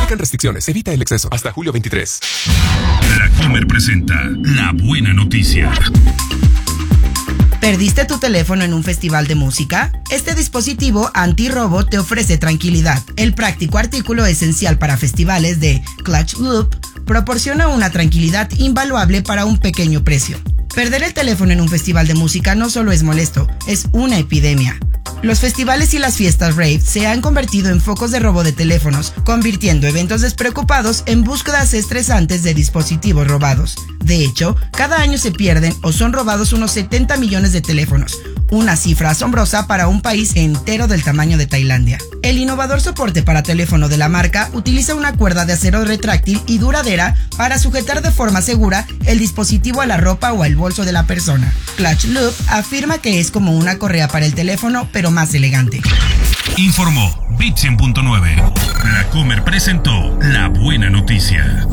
Aplican restricciones. Evita el exceso. Hasta julio 23. La Comer presenta la buena noticia. ¿Perdiste tu teléfono en un festival de música? Este dispositivo antirrobo te ofrece tranquilidad. El práctico artículo esencial para festivales de Clutch Loop proporciona una tranquilidad invaluable para un pequeño precio. Perder el teléfono en un festival de música no solo es molesto, es una epidemia. Los festivales y las fiestas rave se han convertido en focos de robo de teléfonos, convirtiendo eventos despreocupados en búsquedas estresantes de dispositivos robados. De hecho, cada año se pierden o son robados unos 70 millones de teléfonos, una cifra asombrosa para un país entero del tamaño de Tailandia. El innovador soporte para teléfono de la marca utiliza una cuerda de acero retráctil y duradera para sujetar de forma segura el dispositivo a la ropa o al bolso de la persona. Clutch Loop afirma que es como una correa para el teléfono, pero más elegante. Informó Bit 100.9. La Comer presentó la buena noticia.